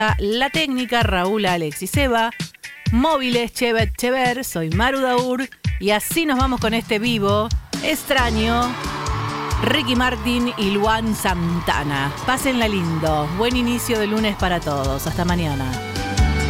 La técnica, Raúl Alexis Seba. Móviles, Chevet Chever. Soy Maru Daur. Y así nos vamos con este vivo extraño. Ricky Martin y Luan Santana. Pásenla lindo. Buen inicio de lunes para todos. Hasta mañana.